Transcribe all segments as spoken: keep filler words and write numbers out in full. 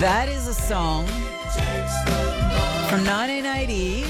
That is a song from nineteen eighty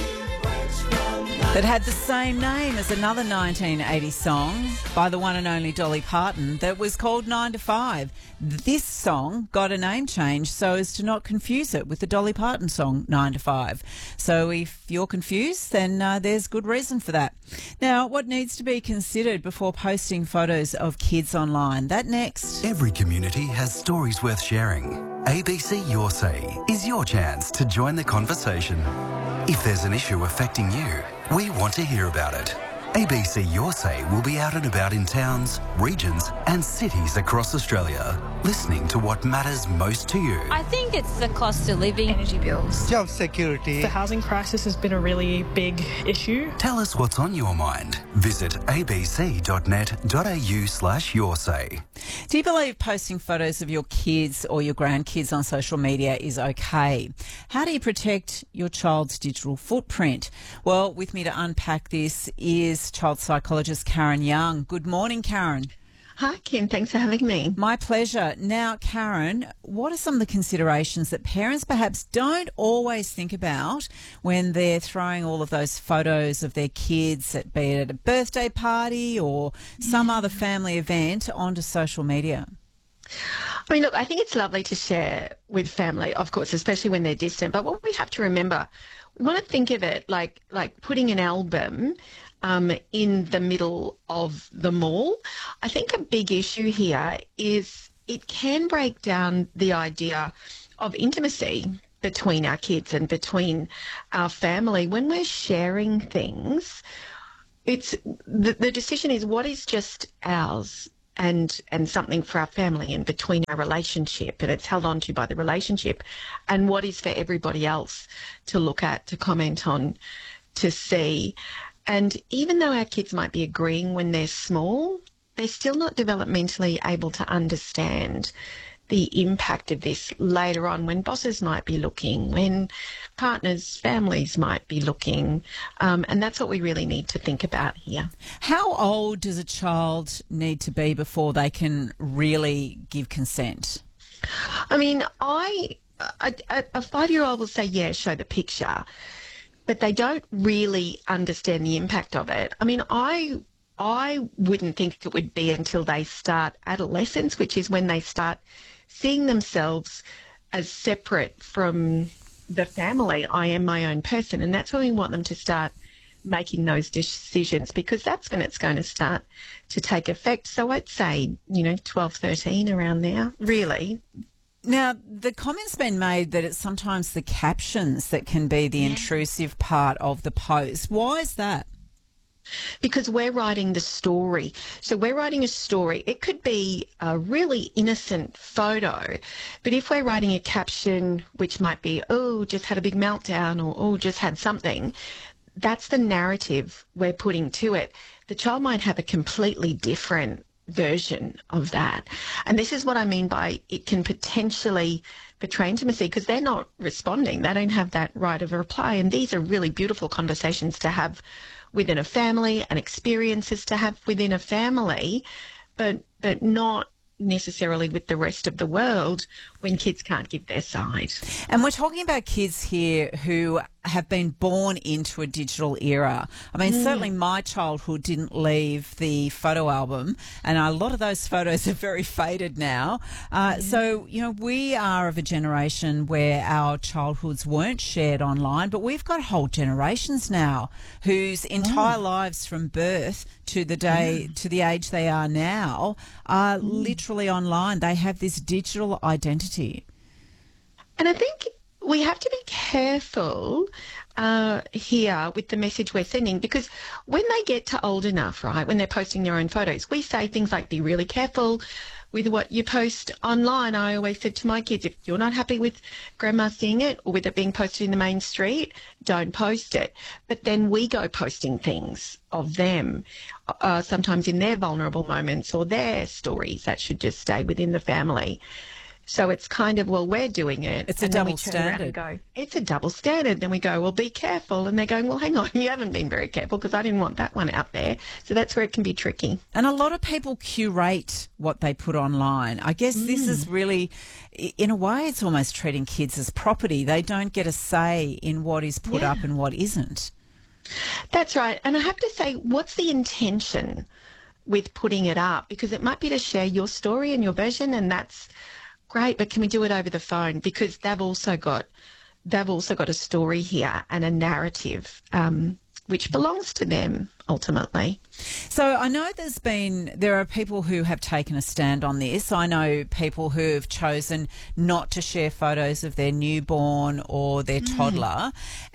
that had the same name as another nineteen eighty song by the one and only Dolly Parton that was called Nine to Five. This song got a name change so as to not confuse it with the Dolly Parton song Nine to Five. So if you're confused, then uh, there's good reason for that. Now, what needs to be considered before posting photos of kids online? That next. Every community has stories worth sharing. A B C Your Say is your chance to join the conversation. If there's an issue affecting you, we want to hear about it. A B C Your Say will be out and about in towns, regions and cities across Australia, listening to what matters most to you. I think it's the cost of living, energy bills, job security. The housing crisis has been a really big issue. Tell us what's on your mind. Visit abc.net.au slash your say. Do you believe posting photos of your kids or your grandkids on social media is okay? How do you protect your child's digital footprint? Well, with me to unpack this is child psychologist Karen Young. Good morning, Karen. Hi, Kim. Thanks for having me. My pleasure. Now, Karen, what are some of the considerations that parents perhaps don't always think about when they're throwing all of those photos of their kids, at, be it at a birthday party or some other family event, onto social media? I mean, look, I think it's lovely to share with family, of course, especially when they're distant. But what we have to remember, we want to think of it like like putting an album um, in the middle of the mall. I think a big issue here is it can break down the idea of intimacy between our kids and between our family. When we're sharing things, it's the, the decision is what is just ours and and something for our family and between our relationship, and it's held on to by the relationship, and what is for everybody else to look at, to comment on, to see. And even though our kids might be agreeing when they're small, they're still not developmentally able to understand the impact of this later on, when bosses might be looking, when partners, families might be looking. Um, and that's what we really need to think about here. How old does a child need to be before they can really give consent? I mean, I a, a five-year-old will say, yeah, show the picture, but they don't really understand the impact of it. I mean, I I wouldn't think it would be until they start adolescence, which is when they start seeing themselves as separate from the family. I am my own person, and that's when we want them to start making those decisions, because that's when it's going to start to take effect. So I'd say, you know, twelve, thirteen, around there, really. Now, the comment's been made that it's sometimes the captions that can be the yeah. intrusive part of the post. Why is that? Because we're writing the story. So we're writing a story. It could be a really innocent photo, but if we're writing a caption which might be, oh, just had a big meltdown, or oh, just had something, that's the narrative we're putting to it. The child might have a completely different version of that. And this is what I mean by it can potentially betray intimacy, because they're not responding. They don't have that right of a reply. And these are really beautiful conversations to have within a family and experiences to have within a family, but but not necessarily with the rest of the world when kids can't give their side. And we're talking about kids here who have been born into a digital era. I mean, mm. certainly my childhood didn't leave the photo album, and a lot of those photos are very faded now. Uh, mm. So, you know, we are of a generation where our childhoods weren't shared online, but we've got whole generations now whose entire oh. lives from birth to the day, mm. to the age they are now, are mm. literally online. They have this digital identity. And I think we have to be careful uh, here with the message we're sending, because when they get to old enough, right, when they're posting their own photos, we say things like, be really careful with what you post online. I always said to my kids, if you're not happy with grandma seeing it or with it being posted in the main street, don't post it. But then we go posting things of them, uh, sometimes in their vulnerable moments or their stories that should just stay within the family. So it's kind of, well, we're doing it. It's a and then we double turn around and standard. go, it's a double standard. Then we go, well, be careful. And they're going, well, hang on, you haven't been very careful because I didn't want that one out there. So that's where it can be tricky. And a lot of people curate what they put online. I guess mm. this is really, in a way, it's almost treating kids as property. They don't get a say in what is put yeah. up and what isn't. That's right. And I have to say, what's the intention with putting it up? Because it might be to share your story and your version, and that's great, but can we do it over the phone? Because they've also got they've also got a story here and a narrative um, which belongs to them ultimately. So I know there's been, there are people who have taken a stand on this. I know people who have chosen not to share photos of their newborn or their mm. toddler,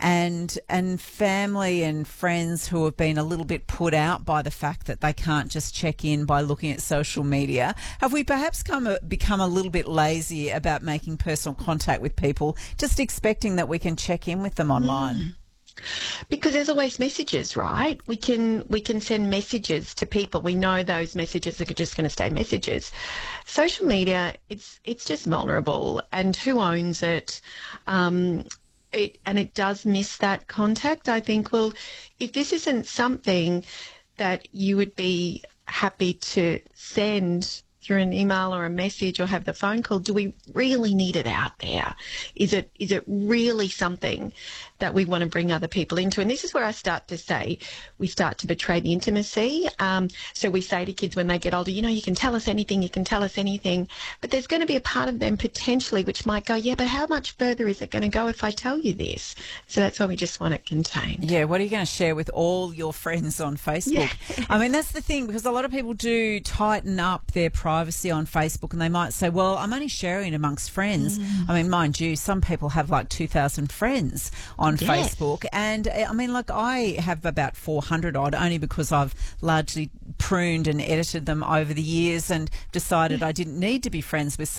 and and family and friends who have been a little bit put out by the fact that they can't just check in by looking at social media. Have we perhaps come a, become a little bit lazy about making personal contact with people, just expecting that we can check in with them online? Mm. Because there's always messages, right? We can we can send messages to people. We know those messages are just going to stay messages. Social media, it's it's just vulnerable, and who owns it? Um, it and it does miss that contact. I think, well, if this isn't something that you would be happy to send through an email or a message or have the phone call, do we really need it out there? Is it is it really something that we want to bring other people into? And this is where I start to say we start to betray the intimacy. Um, so we say to kids when they get older, you know, you can tell us anything, you can tell us anything, but there's going to be a part of them potentially which might go, yeah, but how much further is it going to go if I tell you this? So that's why we just want it contained. Yeah, what are you going to share with all your friends on Facebook? Yeah. I mean, that's the thing, because a lot of people do tighten up their privacy on Facebook, and they might say, well, I'm only sharing amongst friends. Mm. I mean, mind you, some people have like two thousand friends on yes. Facebook, and I mean, like, I have about four hundred odd, only because I've largely pruned and edited them over the years and decided I didn't need to be friends with some